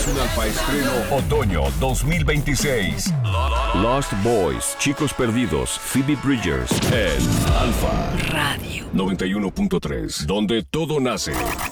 un alfa estreno Otoño 2026. Lost Boys, Chicos Perdidos, Phoebe Bridgers en Alfa Radio 91.3, donde todo nace.